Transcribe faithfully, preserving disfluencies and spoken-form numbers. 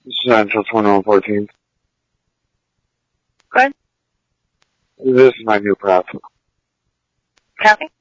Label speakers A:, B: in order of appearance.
A: Central twenty-one fourteen.
B: Go ahead.
A: This is my new prop.
B: Copy.